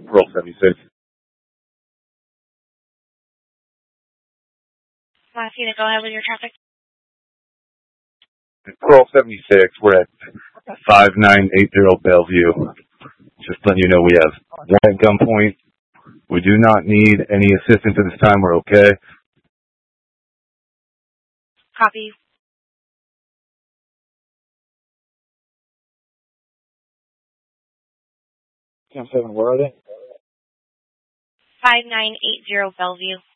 Roll 76. Montana, go ahead with your traffic. Roll 76. We're at 5980 Bellevue. Just letting you know we have one at gunpoint. We do not need any assistance at this time. We're okay. Copy. Cam 7, where are they? 5980 Bellevue.